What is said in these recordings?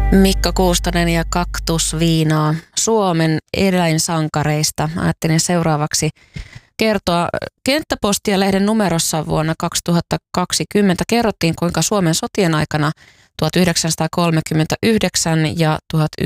Mikko Kuustonen ja Kaktusviinaa Suomen eläinsankareista. Ajattelin seuraavaksi kertoa Kenttäpostia-lehden numerossa vuonna 2020 kerrottiin, kuinka Suomen sotien aikana 1939 ja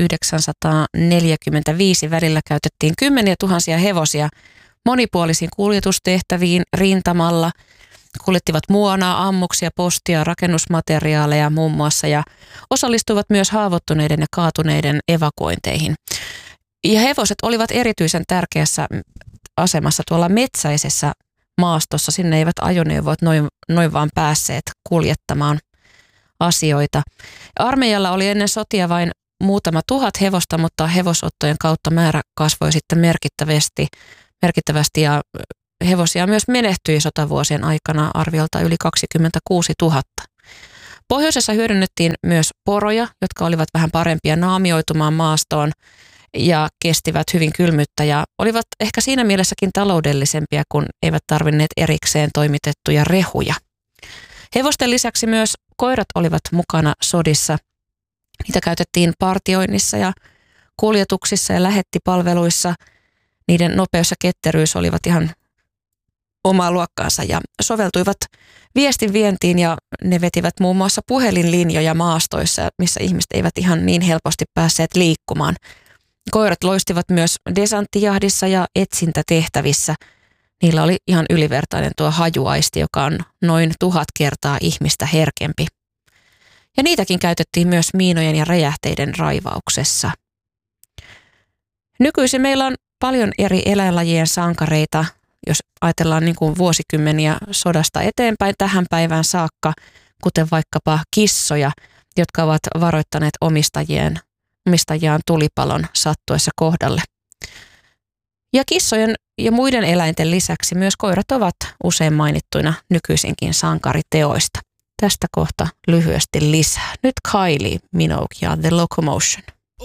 1945 välillä käytettiin kymmeniä tuhansia hevosia monipuolisiin kuljetustehtäviin rintamalla. Kuljettivat muonaa, ammuksia, postia, rakennusmateriaaleja muun muassa ja osallistuivat myös haavoittuneiden ja kaatuneiden evakuointeihin. Ja hevoset olivat erityisen tärkeässä asemassa tuolla metsäisessä maastossa. Sinne eivät ajoneuvot noin vaan päässeet kuljettamaan asioita. Armeijalla oli ennen sotia vain muutama tuhat hevosta, mutta hevosottojen kautta määrä kasvoi sitten merkittävästi ja hevosia myös menehtyi sotavuosien aikana arviolta yli 26 000. Pohjoisessa hyödynnettiin myös poroja, jotka olivat vähän parempia naamioitumaan maastoon ja kestivät hyvin kylmyyttä ja olivat ehkä siinä mielessäkin taloudellisempia, kun eivät tarvinneet erikseen toimitettuja rehuja. Hevosten lisäksi myös koirat olivat mukana sodissa. Niitä käytettiin partioinnissa ja kuljetuksissa ja lähettipalveluissa. Niiden nopeus ja ketteryys olivat ihan omaa luokkaansa ja soveltuivat viestin vientiin ja ne vetivät muun muassa puhelinlinjoja maastoissa, missä ihmiset eivät ihan niin helposti päässeet liikkumaan. Koirat loistivat myös desanttijahdissa ja etsintätehtävissä. Niillä oli ihan ylivertainen tuo hajuaisti, joka on noin 1000 kertaa ihmistä herkempi. Ja niitäkin käytettiin myös miinojen ja räjähteiden raivauksessa. Nykyisin meillä on paljon eri eläinlajien sankareita, jos ajatellaan niin kuin vuosikymmeniä sodasta eteenpäin tähän päivään saakka, kuten vaikkapa kissoja, jotka ovat varoittaneet omistajiaan tulipalon sattuessa kohdalle. Ja kissojen ja muiden eläinten lisäksi myös koirat ovat usein mainittuina nykyisinkin sankariteoista. Tästä kohta lyhyesti lisää. Nyt Kylie Minogue ja The Locomotion.